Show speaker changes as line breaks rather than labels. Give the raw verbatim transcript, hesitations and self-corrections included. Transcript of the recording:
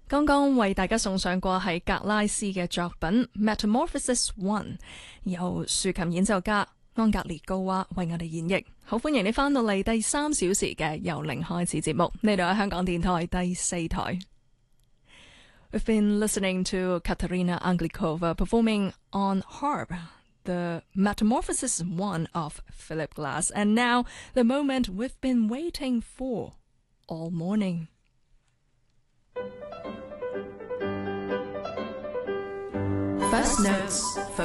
剛剛為大家送上過係格拉斯嘅作品《Metamorphosis One》，由豎琴演奏家安格列高娃為我哋演繹。好，歡迎你翻到嚟第三小時嘅由零開始節目，呢度係香港電台第四台。We've been listening to Katerina Anglikova performing on harp the Metamorphosis One of Philip Glass, and now the moment we've been waiting for all morning. First notes for